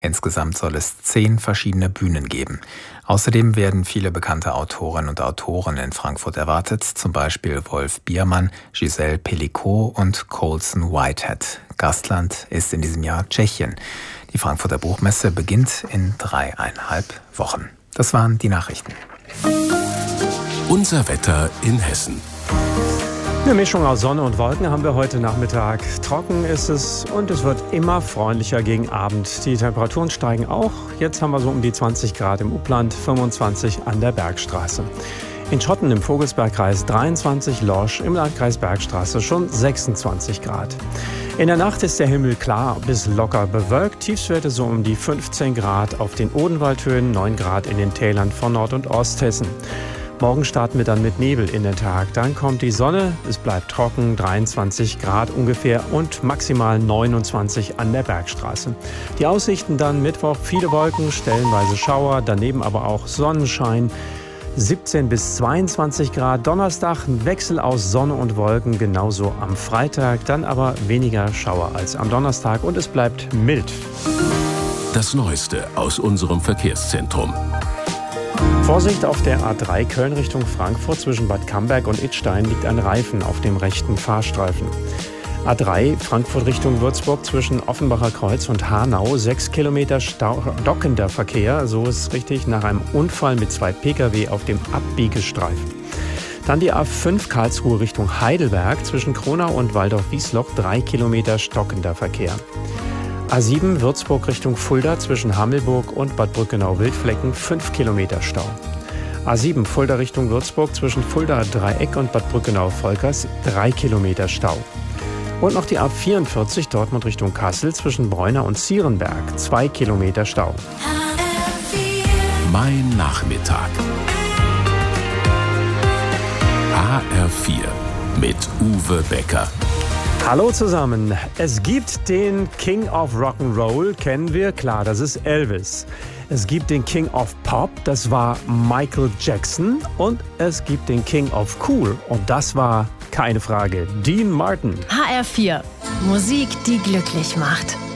Insgesamt soll es 10 verschiedene Bühnen geben. Außerdem werden viele bekannte Autorinnen und Autoren in Frankfurt erwartet, zum Beispiel Wolf Biermann, Giselle Pellicot und Colson Whitehead. Gastland ist in diesem Jahr Tschechien. Die Frankfurter Buchmesse beginnt in 3,5 Wochen. Das waren die Nachrichten. Unser Wetter in Hessen. Eine Mischung aus Sonne und Wolken haben wir heute Nachmittag. Trocken ist es und es wird immer freundlicher gegen Abend. Die Temperaturen steigen auch. Jetzt haben wir so um die 20 Grad im Upland, 25 an der Bergstraße. In Schotten im Vogelsbergkreis 23, Lorsch im Landkreis Bergstraße schon 26 Grad. In der Nacht ist der Himmel klar bis locker bewölkt. Tiefstwerte so um die 15 Grad auf den Odenwaldhöhen, 9 Grad in den Tälern von Nord- und Osthessen. Morgen starten wir dann mit Nebel in den Tag. Dann kommt die Sonne, es bleibt trocken, 23 Grad ungefähr und maximal 29 an der Bergstraße. Die Aussichten dann Mittwoch, viele Wolken, stellenweise Schauer, daneben aber auch Sonnenschein. 17 bis 22 Grad. Donnerstag ein Wechsel aus Sonne und Wolken, genauso am Freitag. Dann aber weniger Schauer als am Donnerstag und es bleibt mild. Das Neueste aus unserem Verkehrszentrum. Vorsicht auf der A3 Köln Richtung Frankfurt. Zwischen Bad Camberg und Idstein liegt ein Reifen auf dem rechten Fahrstreifen. A3 Frankfurt Richtung Würzburg zwischen Offenbacher Kreuz und Hanau. 6 Kilometer stockender Verkehr, so ist es richtig, nach einem Unfall mit 2 Pkw auf dem Abbiegestreifen. Dann die A5 Karlsruhe Richtung Heidelberg. Zwischen Kronau und Waldorf-Wiesloch 3 Kilometer stockender Verkehr. A7 Würzburg Richtung Fulda zwischen Hammelburg und Bad Brückenau-Wildflecken 5 Kilometer Stau. A7 Fulda Richtung Würzburg zwischen Fulda Dreieck und Bad Brückenau-Volkers 3 Kilometer Stau. Und noch die A44 Dortmund Richtung Kassel zwischen Bräuner und Zierenberg 2 Kilometer Stau. Mein Nachmittag. HR4 mit Uwe Becker. Hallo zusammen. Es gibt den King of Rock'n'Roll, kennen wir, klar, das ist Elvis. Es gibt den King of Pop, das war Michael Jackson. Und es gibt den King of Cool und das war, keine Frage, Dean Martin. HR4, Musik, die glücklich macht.